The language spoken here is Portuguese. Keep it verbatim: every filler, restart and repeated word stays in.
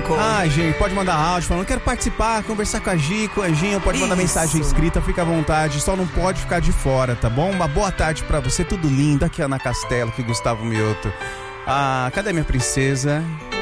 cinco. Ah, gente, pode mandar áudio falando, quero participar, conversar com a Gi, com a Ginho, pode mandar Isso. mensagem escrita, fica à vontade, só não pode ficar de fora, tá bom? Uma boa tarde pra você, tudo lindo, aqui é Ana Castelo, aqui Gustavo Mioto. Ah, cadê minha princesa?